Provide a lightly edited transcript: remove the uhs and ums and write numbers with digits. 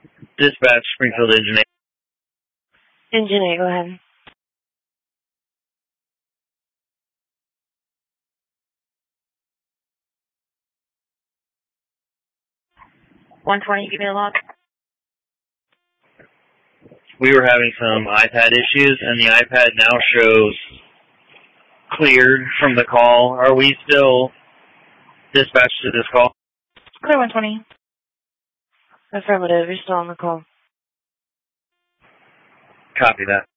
Dispatch, Springfield Engine 8. Engine 8, go ahead. $120, give me a log. We were having some iPad issues, and the iPad now shows cleared from the call. Are we still dispatched to this call? Clear 120. Affirmative, you're still on the call. Copy that.